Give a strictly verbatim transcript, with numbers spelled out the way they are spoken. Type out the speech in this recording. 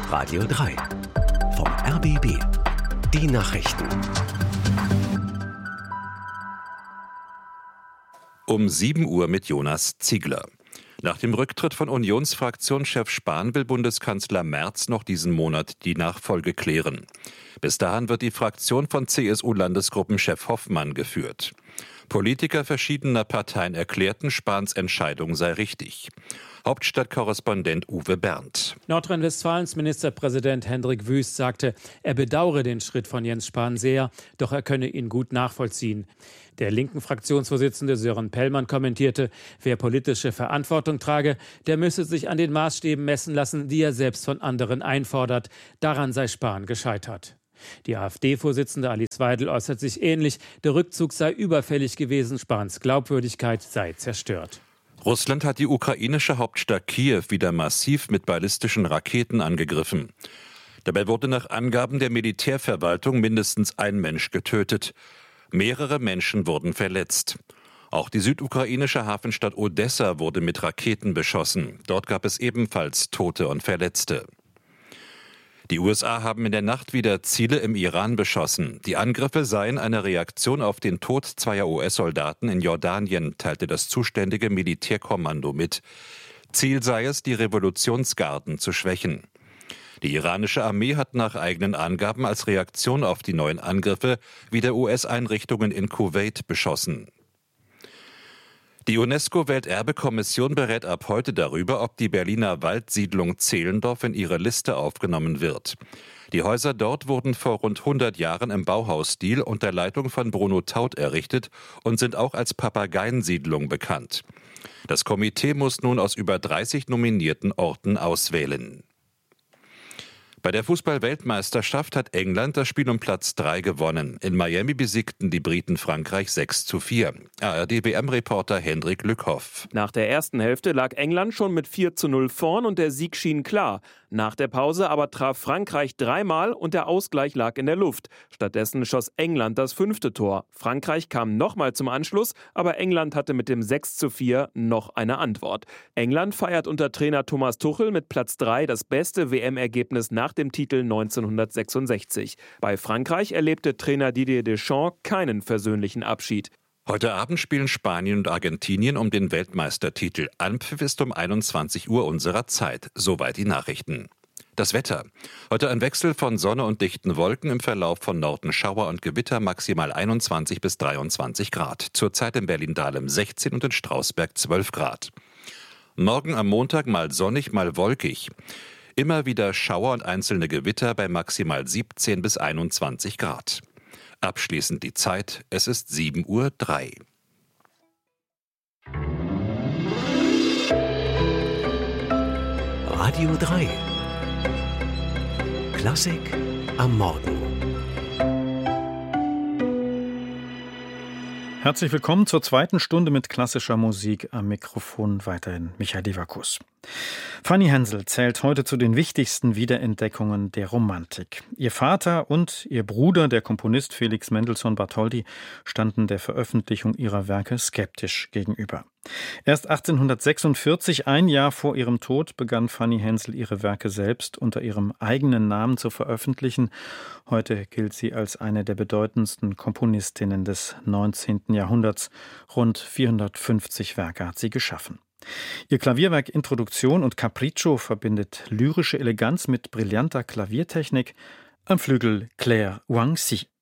Radio drei. Vom R B B. Die Nachrichten. Um sieben Uhr mit Jonas Ziegler. Nach dem Rücktritt von Unionsfraktionschef Spahn will Bundeskanzler Merz noch diesen Monat die Nachfolge klären. Bis dahin wird die Fraktion von C S U-Landesgruppenchef Hoffmann geführt. Politiker verschiedener Parteien erklärten, Spahns Entscheidung sei richtig. Hauptstadtkorrespondent Uwe Berndt. Nordrhein-Westfalens Ministerpräsident Hendrik Wüst sagte, er bedauere den Schritt von Jens Spahn sehr, doch er könne ihn gut nachvollziehen. Der linken Fraktionsvorsitzende Sören Pellmann kommentierte, wer politische Verantwortung trage, der müsse sich an den Maßstäben messen lassen, die er selbst von anderen einfordert. Daran sei Spahn gescheitert. Die AfD-Vorsitzende Alice Weidel äußert sich ähnlich. Der Rückzug sei überfällig gewesen, Spahns Glaubwürdigkeit sei zerstört. Russland hat die ukrainische Hauptstadt Kiew wieder massiv mit ballistischen Raketen angegriffen. Dabei wurde nach Angaben der Militärverwaltung mindestens ein Mensch getötet. Mehrere Menschen wurden verletzt. Auch die südukrainische Hafenstadt Odessa wurde mit Raketen beschossen. Dort gab es ebenfalls Tote und Verletzte. Die U S A haben in der Nacht wieder Ziele im Iran beschossen. Die Angriffe seien eine Reaktion auf den Tod zweier U S-Soldaten in Jordanien, teilte das zuständige Militärkommando mit. Ziel sei es, die Revolutionsgarden zu schwächen. Die iranische Armee hat nach eigenen Angaben als Reaktion auf die neuen Angriffe wieder U S-Einrichtungen in Kuwait beschossen. Die UNESCO-Welterbekommission berät ab heute darüber, ob die Berliner Waldsiedlung Zehlendorf in ihre Liste aufgenommen wird. Die Häuser dort wurden vor rund hundert Jahren im Bauhausstil unter Leitung von Bruno Taut errichtet und sind auch als Papageiensiedlung bekannt. Das Komitee muss nun aus über dreißig nominierten Orten auswählen. Bei der Fußball-Weltmeisterschaft hat England das Spiel um Platz drei gewonnen. In Miami besiegten die Briten Frankreich sechs zu vier. A R D-W M-Reporter Hendrik Lückhoff. Nach der ersten Hälfte lag England schon mit vier zu null vorn und der Sieg schien klar. Nach der Pause aber traf Frankreich dreimal und der Ausgleich lag in der Luft. Stattdessen schoss England das fünfte Tor. Frankreich kam nochmal zum Anschluss, aber England hatte mit dem sechs zu vier noch eine Antwort. England feiert unter Trainer Thomas Tuchel mit Platz drei das beste W M-Ergebnis nach dem Titel neunzehnhundertsechsundsechzig. Bei Frankreich erlebte Trainer Didier Deschamps keinen versöhnlichen Abschied. Heute Abend spielen Spanien und Argentinien um den Weltmeistertitel. Anpfiff ist um einundzwanzig Uhr unserer Zeit. Soweit die Nachrichten. Das Wetter. Heute ein Wechsel von Sonne und dichten Wolken, im Verlauf von Norden Schauer und Gewitter, maximal einundzwanzig bis dreiundzwanzig Grad. Zurzeit in Berlin-Dahlem sechzehn und in Strausberg zwölf Grad. Morgen am Montag mal sonnig, mal wolkig. Immer wieder Schauer und einzelne Gewitter bei maximal siebzehn bis einundzwanzig Grad. Abschließend die Zeit, es ist sieben Uhr drei. Radio drei. Klassik am Morgen. Herzlich willkommen zur zweiten Stunde mit klassischer Musik. Am Mikrofon weiterhin Michael Dievakus. Fanny Hensel zählt heute zu den wichtigsten Wiederentdeckungen der Romantik. Ihr Vater und ihr Bruder, der Komponist Felix Mendelssohn Bartholdy, standen der Veröffentlichung ihrer Werke skeptisch gegenüber. Erst achtzehnhundertsechsundvierzig, ein Jahr vor ihrem Tod, begann Fanny Hensel ihre Werke selbst unter ihrem eigenen Namen zu veröffentlichen. Heute gilt sie als eine der bedeutendsten Komponistinnen des neunzehnten Jahrhunderts. Rund vierhundertfünfzig Werke hat sie geschaffen. Ihr Klavierwerk Introduktion und Capriccio verbindet lyrische Eleganz mit brillanter Klaviertechnik. Am Flügel Claire Wang-si.